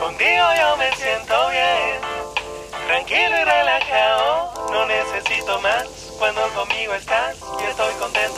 Contigo yo me siento bien, tranquilo y relajado, no necesito más. Cuando conmigo estás, yo estoy contento.